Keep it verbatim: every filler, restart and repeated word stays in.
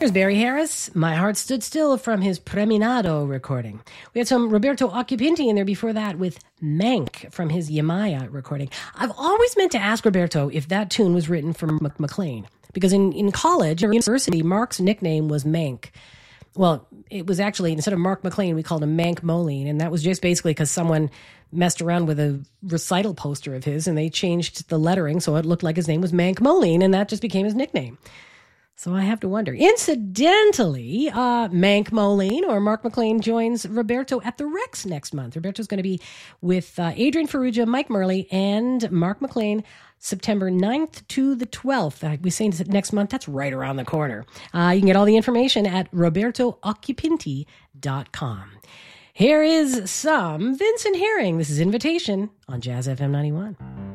Here's Barry Harris, My Heart Stood Still from his Preminado recording. We had some Roberto Occhipinti in there before that with Mank from his Yamaya recording. I've always meant to ask Roberto if that tune was written for Mark McLean, because in, in college or university, Mark's nickname was Mank. Well, it was actually, instead of Mark McLean, we called him Mank Moline, and that was just basically because someone messed around with a recital poster of his, and they changed the lettering so it looked like his name was Mank Moline, and that just became his nickname. So I have to wonder. Incidentally, uh, Mank Moline or Mark McLean joins Roberto at the Rex next month. Roberto's going to be with uh, Adrian Ferrugia, Mike Murley, and Mark McLean September ninth to the twelfth. Uh, we say next month. That's right around the corner. Uh, you can get all the information at roberto occhipinti dot com. Here is some Vincent Herring. This is Invitation on Jazz F M ninety-one.